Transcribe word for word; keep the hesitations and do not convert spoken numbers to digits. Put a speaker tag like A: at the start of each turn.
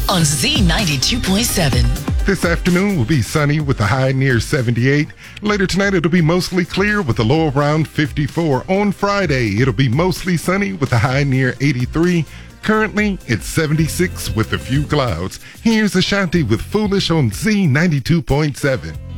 A: on Z ninety-two point seven.
B: This afternoon will be sunny with a high near seventy-eight. Later tonight, it'll be mostly clear with a low around fifty-four. On Friday, it'll be mostly sunny with a high near eighty-three. Currently, it's seventy-six with a few clouds. Here's Ashanti with Foolish on Z ninety-two point seven.